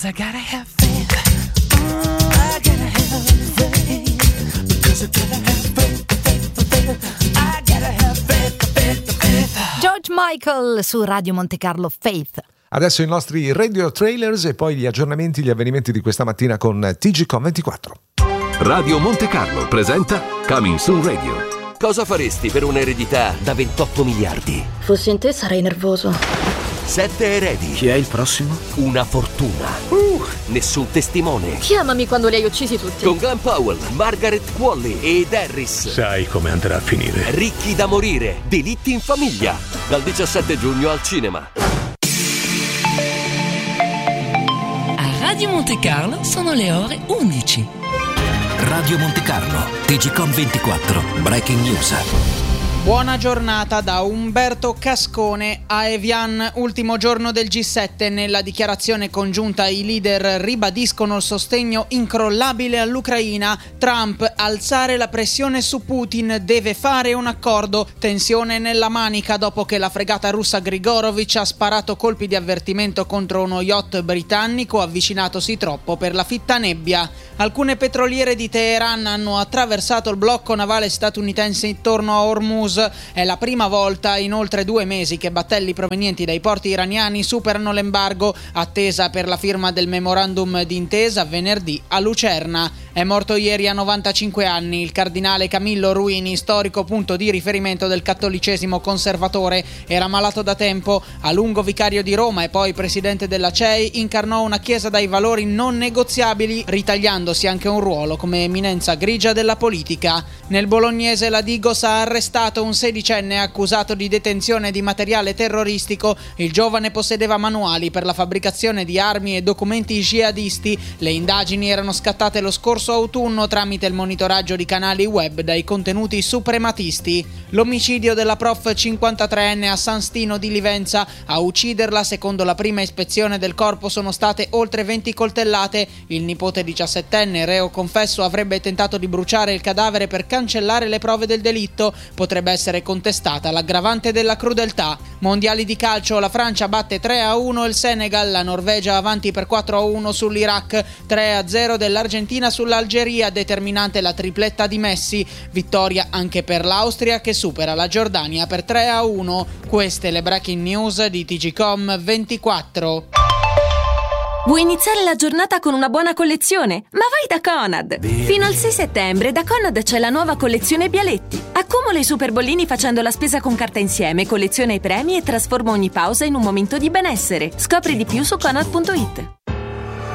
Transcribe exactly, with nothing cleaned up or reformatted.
'cause I gotta have faith. I gotta have faith. Because I gotta have faith, faith, faith. I gotta have faith, faith, faith. George Michael su Radio Monte Carlo, Faith. Adesso i nostri radio trailers e poi gli aggiornamenti, gli avvenimenti di questa mattina con T G Com ventiquattro. Radio Monte Carlo presenta Coming Soon Radio. Cosa faresti per un'eredità da ventotto miliardi? Fossi in te sarei nervoso. Sette eredi. Chi è il prossimo? Una fortuna. Uh, nessun testimone. Chiamami quando li hai uccisi tutti. Con Glenn Powell, Margaret Qualley ed Harris. Sai come andrà a finire. Ricchi da morire. Delitti in famiglia. Dal diciassette giugno al cinema. Radio Monte Carlo sono le ore undici. Radio Monte Carlo, T G Com ventiquattro, Breaking News. Buona giornata da Umberto Cascone a Evian, ultimo giorno del G sette. Nella dichiarazione congiunta i leader ribadiscono il sostegno incrollabile all'Ucraina. Trump, alzare la pressione su Putin, deve fare un accordo. Tensione nella Manica dopo che la fregata russa Grigorovic ha sparato colpi di avvertimento contro uno yacht britannico avvicinatosi troppo per la fitta nebbia. Alcune petroliere di Teheran hanno attraversato il blocco navale statunitense intorno a Hormuz. È la prima volta in oltre due mesi che battelli provenienti dai porti iraniani superano l'embargo, attesa per la firma del memorandum d'intesa venerdì a Lucerna. È morto ieri a novantacinque anni il cardinale Camillo Ruini, storico punto di riferimento del cattolicesimo conservatore. Era malato da tempo, a lungo vicario di Roma e poi presidente della C E I, incarnò una chiesa dai valori non negoziabili, ritagliandosi anche un ruolo come eminenza grigia della politica. Nel bolognese la Digos ha arrestato un sedicenne accusato di detenzione di materiale terroristico. Il giovane possedeva manuali per la fabbricazione di armi e documenti jihadisti. Le indagini erano scattate lo scorso autunno tramite il monitoraggio di canali web dai contenuti suprematisti. L'omicidio della prof cinquantatreenne a San Stino di Livenza. A ucciderla, secondo la prima ispezione del corpo, sono state oltre venti coltellate. Il nipote diciassettenne, reo confesso, avrebbe tentato di bruciare il cadavere per cancellare le prove del delitto. Potrebbe essere contestata l'aggravante della crudeltà. Mondiali di calcio, la Francia batte tre a uno il Senegal, la Norvegia avanti per quattro a uno sull'Iraq, tre a zero dell'Argentina sull'Algeria, determinante la tripletta di Messi. Vittoria anche per l'Austria che supera la Giordania per tre a uno. Queste le breaking news di T G Com ventiquattro. Vuoi iniziare la giornata con una buona collezione? Ma vai da Conad! Fino al sei settembre da Conad c'è la nuova collezione Bialetti. Accumula i super bollini facendo la spesa con carta insieme, colleziona i premi e trasforma ogni pausa in un momento di benessere. Scopri di più su conad punto it.